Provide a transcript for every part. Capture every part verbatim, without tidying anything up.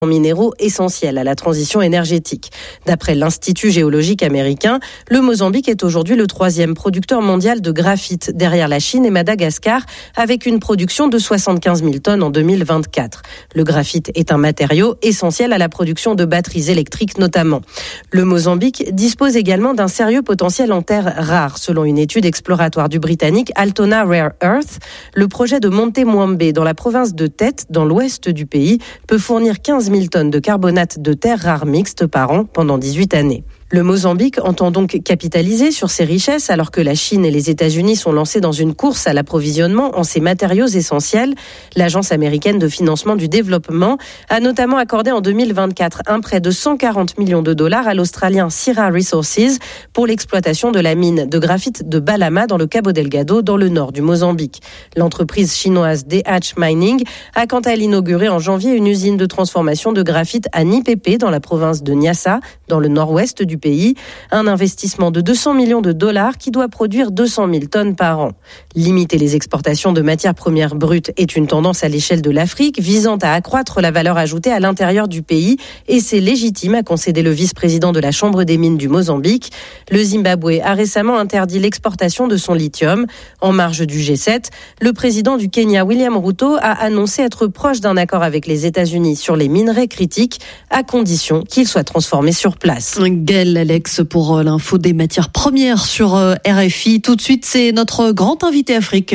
minéraux essentiels à la transition énergétique. D'après l'Institut géologique américain, le Mozambique est aujourd'hui le troisième producteur mondial de graphite derrière la Chine et Madagascar, avec une production de soixante-quinze mille tonnes en deux mille vingt-quatre. Le graphite est un matériau essentiel à la production de batteries électriques notamment. Le Mozambique dispose également d'un sérieux potentiel en terres rares. Selon une étude exploratoire du Britannique Altona Rare Earth, le projet de Monte Mwambe dans la province de Tete, dans l'ouest du pays, peut fournir quinze mille tonnes de carbonate de terre rare mixte par an pendant dix-huit années. Le Mozambique entend donc capitaliser sur ces richesses alors que la Chine et les États-Unis sont lancés dans une course à l'approvisionnement en ces matériaux essentiels. L'Agence américaine de financement du développement a notamment accordé en deux mille vingt-quatre un prêt de cent quarante millions de dollars à l'Australien Syrah Resources pour l'exploitation de la mine de graphite de Balama dans le Cabo Delgado, dans le nord du Mozambique. L'entreprise chinoise D H Mining a quant à elle inauguré en janvier une usine de transformation de graphite à Nipepe dans la province de Niassa, dans le nord-ouest du pays, un investissement de deux cents millions de dollars qui doit produire deux cent mille tonnes par an. Limiter les exportations de matières premières brutes est une tendance à l'échelle de l'Afrique visant à accroître la valeur ajoutée à l'intérieur du pays et c'est légitime, a concédé le vice-président de la Chambre des mines du Mozambique. Le Zimbabwe a récemment interdit l'exportation de son lithium. En marge du G sept, le président du Kenya, William Ruto, a annoncé être proche d'un accord avec les États-Unis sur les minerais critiques à condition qu'ils soient transformés sur place. Gaël Alex pour l'info des matières premières sur R F I. Tout de suite, c'est notre grand invité Afrique.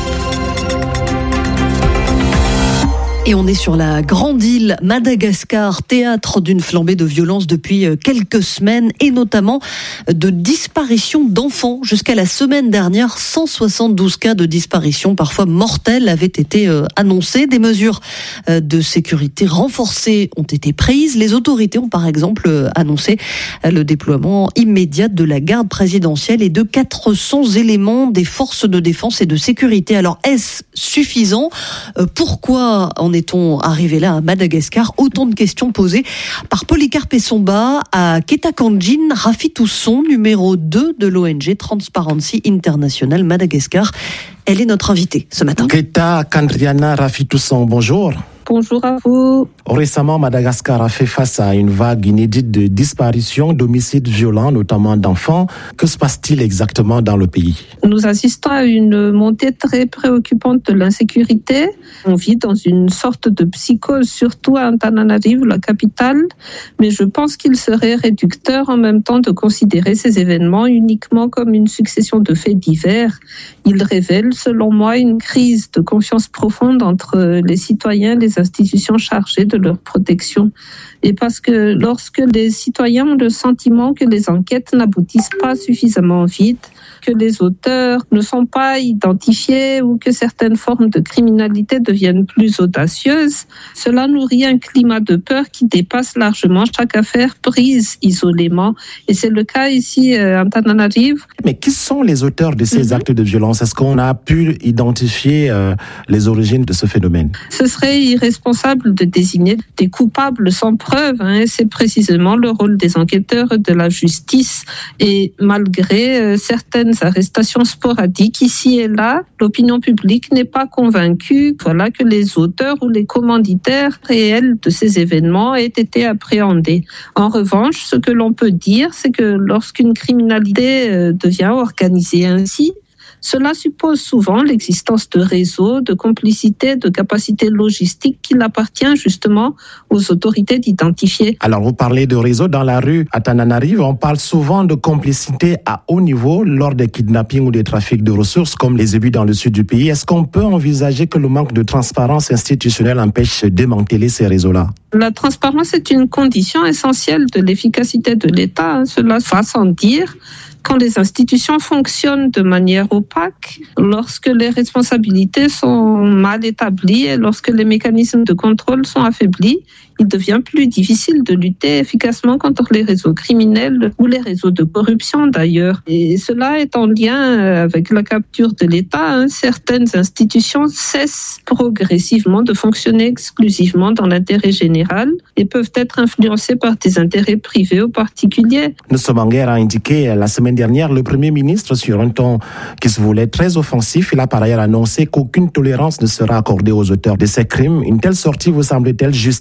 Et on est sur la grande île Madagascar, théâtre d'une flambée de violence depuis quelques semaines et notamment de disparition d'enfants. Jusqu'à la semaine dernière, cent soixante-douze cas de disparition, parfois mortelles, avaient été annoncés. Des mesures de sécurité renforcées ont été prises. Les autorités ont par exemple annoncé le déploiement immédiat de la garde présidentielle et de quatre cents éléments des forces de défense et de sécurité. Alors, est-ce suffisant ? Pourquoi on est-on arrivé là à Madagascar? Autant de questions posées par Polycarpe Essomba à Ketakanjin Rafitousson, numéro deux de l'O N G Transparency International Madagascar. Elle est notre invitée ce matin. Ketakanjin Rafitousson, bonjour. Bonjour à vous. Récemment, Madagascar a fait face à une vague inédite de disparitions, d'homicides violents, notamment d'enfants. Que se passe-t-il exactement dans le pays? Nous assistons à une montée très préoccupante de l'insécurité. On vit dans une sorte de psychose, surtout à Antananarivo, la capitale. Mais je pense qu'il serait réducteur en même temps de considérer ces événements uniquement comme une succession de faits divers. Ils révèlent, selon moi, une crise de confiance profonde entre les citoyens et les institutions chargées de leur protection. Et parce que lorsque les citoyens ont le sentiment que les enquêtes n'aboutissent pas suffisamment vite, que les auteurs ne sont pas identifiés ou que certaines formes de criminalité deviennent plus audacieuses, cela nourrit un climat de peur qui dépasse largement chaque affaire prise isolément. Et c'est le cas ici à Antananarivo. Mais qui sont les auteurs de ces mm-hmm. actes de violence? Est-ce qu'on a pu identifier euh, les origines de ce phénomène? Ce serait irresponsable de désigner des coupables sans preuve. Hein. C'est précisément le rôle des enquêteurs de la justice. Et malgré euh, certaines arrestations sporadiques ici et là, l'opinion publique n'est pas convaincue voilà, que les auteurs ou les commanditaires réels de ces événements aient été appréhendés. En revanche, ce que l'on peut dire, c'est que lorsqu'une criminalité euh, devient organisée ainsi, cela suppose souvent l'existence de réseaux, de complicités, de capacités logistiques qu'il appartient justement aux autorités d'identifier. Alors vous parlez de réseaux dans la rue à Antananarivo, on parle souvent de complicité à haut niveau lors des kidnappings ou des trafics de ressources comme les ébus dans le sud du pays. Est-ce qu'on peut envisager que le manque de transparence institutionnelle empêche de démanteler ces réseaux-là? La transparence est une condition essentielle de l'efficacité de l'État, hein, cela va sans dire. Quand les institutions fonctionnent de manière opaque, lorsque les responsabilités sont mal établies et lorsque les mécanismes de contrôle sont affaiblis, il devient plus difficile de lutter efficacement contre les réseaux criminels ou les réseaux de corruption d'ailleurs. Et cela est en lien avec la capture de l'État. Hein. Certaines institutions cessent progressivement de fonctionner exclusivement dans l'intérêt général et peuvent être influencées par des intérêts privés ou particuliers. Nous sommes en guerre, a indiqué la semaine dernière le Premier ministre sur un ton qui se voulait très offensif. Il a par ailleurs annoncé qu'aucune tolérance ne sera accordée aux auteurs de ces crimes. Une telle sortie vous semble-t-elle justifiée au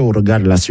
au regard de la